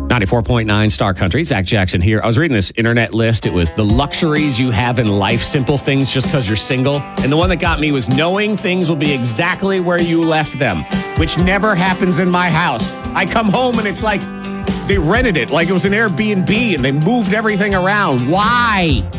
94.9 Star Country. Zach Jackson here. I was reading this internet list. It was the luxuries you have in life, simple things just because you're single. And the one that got me was knowing things will be exactly where you left them, which never happens in my house. I come home and it's like they rented it, like it was an Airbnb and they moved everything around. Why?